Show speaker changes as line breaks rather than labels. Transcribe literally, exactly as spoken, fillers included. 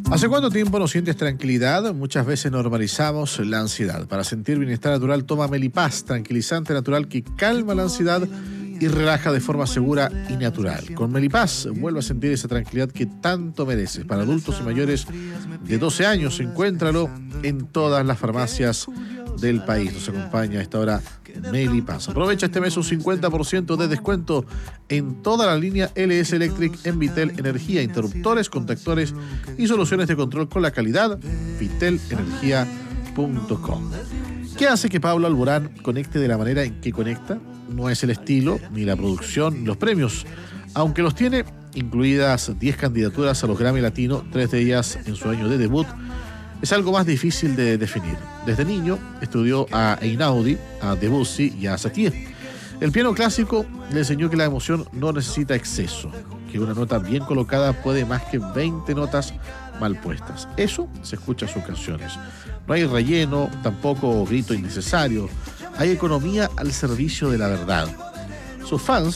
¿Hace cuánto tiempo no sientes tranquilidad? Muchas veces normalizamos la ansiedad. Para sentir bienestar natural, toma Melipaz, tranquilizante natural que calma la ansiedad y relaja de forma segura y natural. Con Melipaz vuelve a sentir esa tranquilidad que tanto mereces. Para adultos y mayores de doce años, encuéntralo en todas las farmacias del país. Nos acompaña a esta hora Melipaz. Aprovecha este mes un cincuenta por ciento de descuento en toda la línea L S Electric en Vitel Energía, interruptores, contactores y soluciones de control con la calidad vitel energía punto com. ¿Qué hace que Pablo Alborán conecte de la manera en que conecta? No es el estilo, ni la producción, ni los premios, aunque los tiene, incluidas diez candidaturas a los Grammy Latino, tres de ellas en su año de debut. Es algo más difícil de definir. Desde niño estudió a Einaudi, a Debussy y a Satie. El piano clásico le enseñó que la emoción no necesita exceso, que una nota bien colocada puede más que veinte notas mal puestas. Eso se escucha en sus canciones. No hay relleno, tampoco grito innecesario. Hay economía al servicio de la verdad. Sus fans